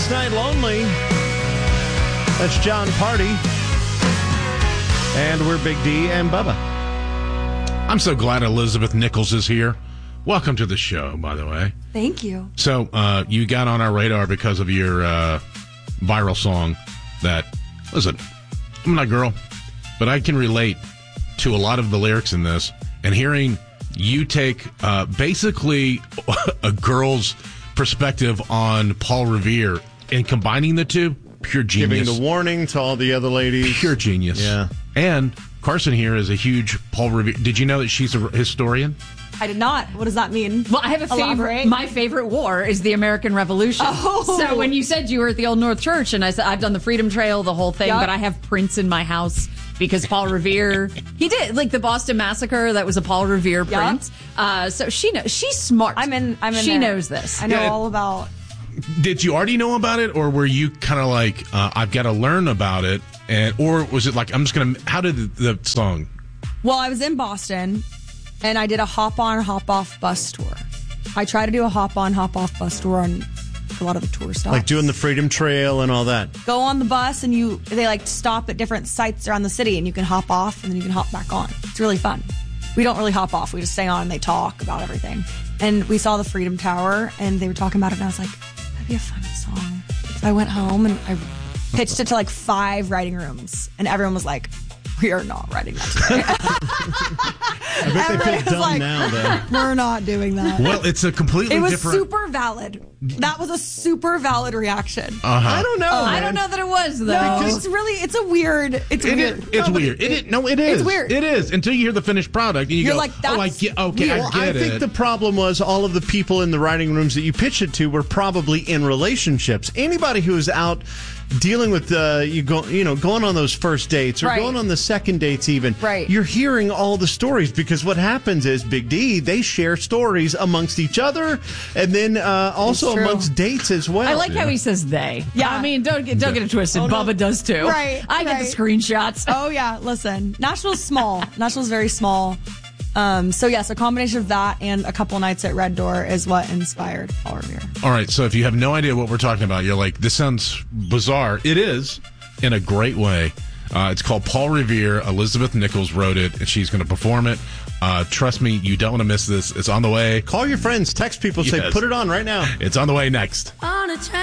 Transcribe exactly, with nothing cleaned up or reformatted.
Last Night Lonely. That's John Party. And we're Big D and Bubba. I'm so glad Elizabeth Nichols is here. Welcome to the show, by the way. Thank you. So, uh, you got on our radar because of your uh, viral song that, listen, I'm not a girl, but I can relate to a lot of the lyrics in this. And hearing you take uh, basically a girl's perspective on Paul Revere and combining the two, pure genius. Giving the warning to all the other ladies. Pure genius. Yeah. And Carson here is a huge Paul Revere. Did you know that she's a historian? I did not. What does that mean? Well, I have a favorite. Elaborate. My favorite war is the American Revolution. Oh. So when you said you were at the Old North Church, and I said I've done the Freedom Trail, the whole thing, Yep. but I have prints in my house because Paul Revere, he did like the Boston Massacre. That was a Paul Revere Yep. print. Uh, so she knows. She's smart. I'm in. I'm in. She there. knows this. I know Yeah. all about. Did you already know about it, or were you kind of like, uh, I've got to learn about it, and or was it like, I'm just going to, how did the, the song? Well, I was in Boston, and I did a hop on, hop off bus tour. I try to do a hop on, hop off bus tour on a lot of the tour stops. Like doing the Freedom Trail and all that. Go on the bus, and you they like stop at different sites around the city, and you can hop off, and then you can hop back on. It's really fun. We don't really hop off. We just stay on, and they talk about everything. And we saw the Freedom Tower, and they were talking about it, and I was like, that'd be a fun song. So I went home, and I pitched it to like five writing rooms, and everyone was like, we are not writing that today. I bet they feel dumb like, now, though. We're not doing that. Well, it's a completely It was different. super valid. That was a super valid reaction. Uh-huh. I don't know. Oh, I man. don't know that it was though. No, it's really, it's a weird, it's It weird. is, it's No, but weird. it- It, is, no, it is. It's weird. It is until you hear the finished product and you You're go, like, "Oh, I that's get. Okay, weird. I Well, get I it." think the problem was all of the people in the writing rooms that you pitched it to were probably in relationships. Anybody who is out dealing with uh, you go, you know, going on those first dates or Right. going on the second dates, even. Right. You're hearing all the stories because what happens is Big D they share stories amongst each other and then uh, also It's true. amongst dates as well. I like how he says they. Yeah. I mean, don't get don't get it twisted. Oh, no. Bubba does too. Right, I get right. the screenshots. Oh yeah, listen, Nashville's small. Nashville's very small. Um, so yes, a combination of that and a couple nights at Red Door is what inspired Paul Revere. All right, so if you have no idea what we're talking about, you're like, this sounds bizarre. It is, in a great way. Uh, it's called Paul Revere. Elizabeth Nichols wrote it, and she's going to perform it. Uh, trust me, you don't want to miss this. It's on the way. Call your friends, text people, say, Yes. put it on right now. It's on the way next. On a train.